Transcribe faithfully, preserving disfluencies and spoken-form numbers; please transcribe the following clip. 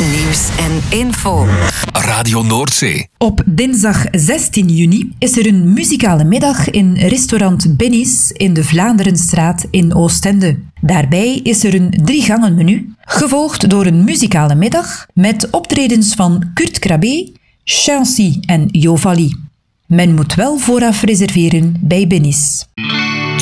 Nieuws en info. Radio Noordzee. Op dinsdag zestien juni is er een muzikale middag in restaurant Benny's in de Vlaanderenstraat in Oostende. Daarbij is er een drie-gangen-menu, gevolgd door een muzikale middag met optredens van Kurt Krabbe, Chancy en Jovali. Men moet wel vooraf reserveren bij Benny's.